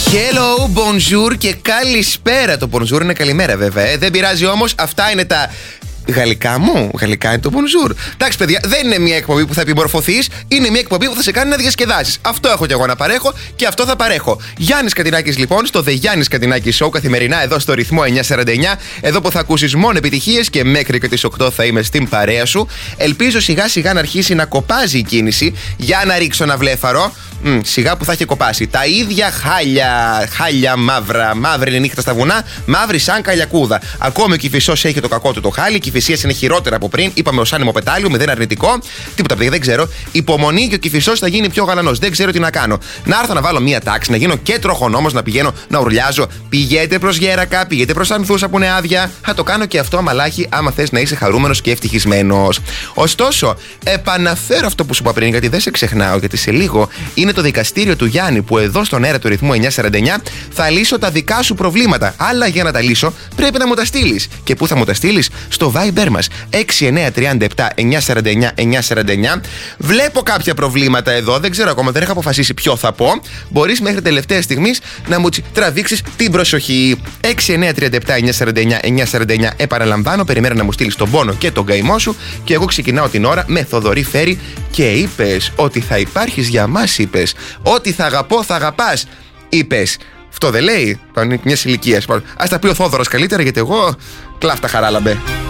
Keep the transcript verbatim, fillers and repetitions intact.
Hello, bonjour και καλησπέρα. Το bonjour είναι καλημέρα βέβαια. Ε. Δεν πειράζει όμως, αυτά είναι τα γαλλικά μου. Γαλλικά είναι το bonjour. Εντάξει, παιδιά, δεν είναι μια εκπομπή που θα επιμορφωθείς, είναι μια εκπομπή που θα σε κάνει να διασκεδάσεις. Αυτό έχω κι εγώ να παρέχω και αυτό θα παρέχω. Γιάννης Κατινάκης, λοιπόν, στο The Γιάννης Κατινάκης Show, καθημερινά εδώ στο ρυθμό εννιακόσια σαράντα εννιά. Εδώ που θα ακούσεις μόνο επιτυχίες και μέχρι και τις οκτώ θα είμαι στην παρέα σου. Ελπίζω σιγά σιγά να αρχίσει να κοπάζει η κίνηση. Για να ρίξω ένα βλέφαρο. Μ, σιγά που θα έχει κοπάσει. Τα ίδια χάλια, χάλια μαύρα. Μαύρη είναι νύχτα στα βουνά, μαύρη σαν καλιακούδα. Ακόμη ο Κηφισός έχει το κακό του το χάλι. Η Κηφισίας είναι χειρότερα από πριν. Είπαμε ως άνεμο πετάλιο, μηδέν αρνητικό. Τίποτα παιδιά, δεν ξέρω. Υπομονή και ο Κηφισός θα γίνει πιο γαλανός. Δεν ξέρω τι να κάνω. Να έρθω να βάλω μία τάξη, να γίνω και τροχονόμος, να πηγαίνω να ουρλιάζω. Πηγαίνετε προς Γέρακα, πηγαίνετε προς Ανθούσα που είναι άδεια. Θα το κάνω και αυτό αμαλάχι, άμα θες να είσαι χαρούμενος και ευτυχισμένος. Ωστόσο, επαναφέρω αυτό που σου είπα πριν, γιατί δεν σε ξεχνάω, γιατί σε λίγο είναι το δικαστήριο του Γιάννη που εδώ στον αέρα του ρυθμού εννιακόσια σαράντα εννιά θα λύσω τα δικά σου προβλήματα. Αλλά για να τα λύσω πρέπει να μου τα στείλεις. Και πού θα μου τα στείλεις? Στο Viber μας έξι εννιά τρία επτά εννιακόσια σαράντα εννιά εννιακόσια σαράντα εννιά. Βλέπω κάποια προβλήματα εδώ, δεν ξέρω ακόμα, δεν έχω αποφασίσει ποιο θα πω. Μπορείς μέχρι τελευταία στιγμής να μου τραβήξεις την προσοχή. έξι εννιά τρία επτά εννιακόσια σαράντα εννιά εννιακόσια σαράντα εννιά. Επαναλαμβάνω, περιμένω να μου στείλεις τον πόνο και τον καημό σου. Και εγώ ξεκινάω την ώρα με Θοδωρή Φέρη. Και είπες ότι θα υπάρχεις για μας, είπες. Ότι θα αγαπώ, θα αγαπάς, είπες. Αυτό δεν λέει, μια ηλικία. Ας τα πει ο Θόδωρος καλύτερα, γιατί εγώ κλάφτα χαράλαμπε.